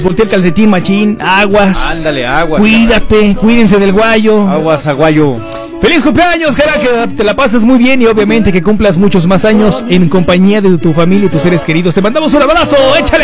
Voltea el calcetín, machín, aguas. Ándale, aguas. Cuídate, cuídense del guayo. Aguas, aguayo. ¡Feliz cumpleaños, Jera! Que te la pases muy bien y obviamente que cumplas muchos más años en compañía de tu familia y tus seres queridos. Te mandamos un abrazo, échale.